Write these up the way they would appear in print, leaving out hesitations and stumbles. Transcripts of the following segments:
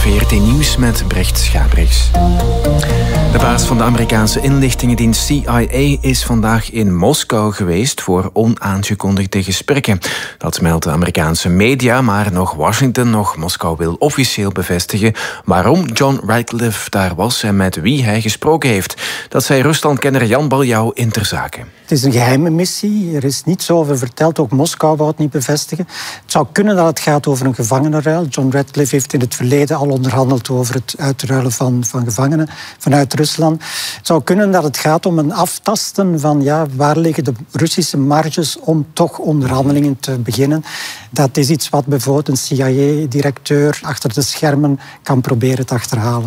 VRT Nieuws met Brecht Schabrichs. De baas van de Amerikaanse inlichtingendienst CIA is vandaag in Moskou geweest voor onaangekondigde gesprekken. Dat meldt de Amerikaanse media, maar nog Washington, nog Moskou wil officieel bevestigen waarom John Ratcliffe daar was en met wie hij gesproken heeft. Dat zei Ruslandkenner Jan Baljau in Ter Zake. Het is een geheime missie, er is niets over verteld, ook Moskou wou het niet bevestigen. Het zou kunnen dat het gaat over een gevangenenruil. John Ratcliffe heeft in het verleden al onderhandeld over het uitruilen van gevangenen vanuit Rusland. Het zou kunnen dat het gaat om een aftasten van waar liggen de Russische marges om toch onderhandelingen te beginnen. Dat is iets wat bijvoorbeeld een CIA-directeur achter de schermen kan proberen te achterhalen.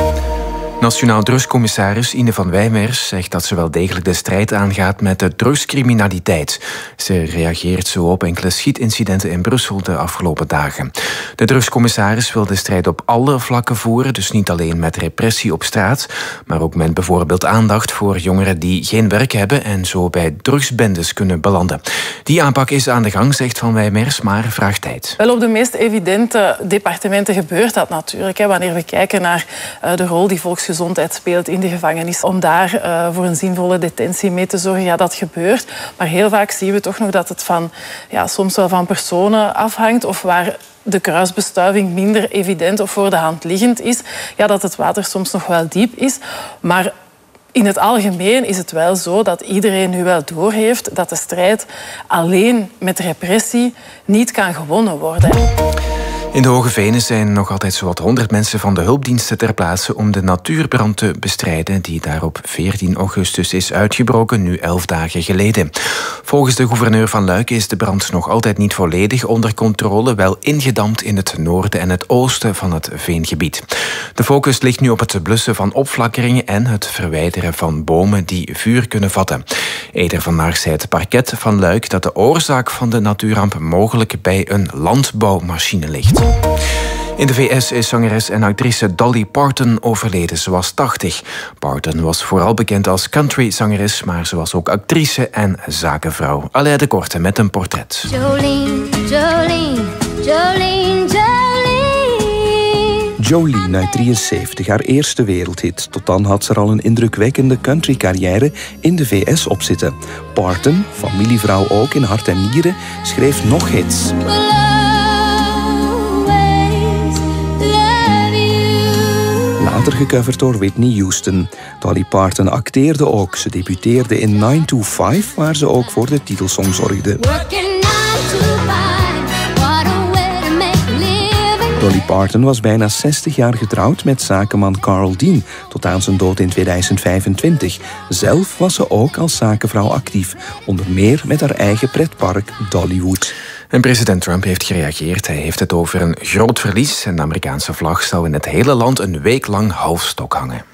Nationaal drugscommissaris Ine van Wijmers zegt dat ze wel degelijk de strijd aangaat met de drugscriminaliteit. Ze reageert zo op enkele schietincidenten in Brussel de afgelopen dagen. De drugscommissaris wil de strijd op alle vlakken voeren, dus niet alleen met repressie op straat, maar ook met bijvoorbeeld aandacht voor jongeren die geen werk hebben en zo bij drugsbendes kunnen belanden. Die aanpak is aan de gang, zegt Van Wijmers, maar vraagt tijd. Wel, op de meest evidente departementen gebeurt dat natuurlijk. Wanneer we kijken naar de rol die volksgezondheid speelt in de gevangenis. Om daar voor een zinvolle detentie mee te zorgen, dat gebeurt. Maar heel vaak zien we toch nog dat het soms wel van personen afhangt of waar de kruisbestuiving minder evident of voor de hand liggend is. Dat het water soms nog wel diep is. Maar in het algemeen is het wel zo dat iedereen nu wel doorheeft dat de strijd alleen met repressie niet kan gewonnen worden. In de Hoge Venen zijn nog altijd zowat 100 mensen van de hulpdiensten ter plaatse om de natuurbrand te bestrijden die daar op 14 augustus is uitgebroken, nu 11 dagen geleden. Volgens de gouverneur van Luik is de brand nog altijd niet volledig onder controle, wel ingedampt in het noorden en het oosten van het veengebied. De focus ligt nu op het blussen van opflakkeringen en het verwijderen van bomen die vuur kunnen vatten. Eerder vandaag zei het parket van Luik dat de oorzaak van de natuurramp mogelijk bij een landbouwmachine ligt. In de VS is zangeres en actrice Dolly Parton overleden. Ze was 80. Parton was vooral bekend als countryzangeres, maar ze was ook actrice en zakenvrouw. Alain de Korte met een portret. Jolene, Jolene, Jolene, Jolene. Jolene uit 73, haar eerste wereldhit. Tot dan had ze er al een indrukwekkende countrycarrière in de VS op zitten. Parton, familievrouw ook in hart en nieren, schreef nog hits. Later gecoverd door Whitney Houston. Dolly Parton acteerde ook. Ze debuteerde in 9 to 5, waar ze ook voor de titelsong zorgde. Dolly Parton was bijna 60 jaar getrouwd met zakenman Carl Dean, tot aan zijn dood in 2025. Zelf was ze ook als zakenvrouw actief, onder meer met haar eigen pretpark Dollywood. En president Trump heeft gereageerd. Hij heeft het over een groot verlies en de Amerikaanse vlag zou in het hele land een week lang half stok hangen.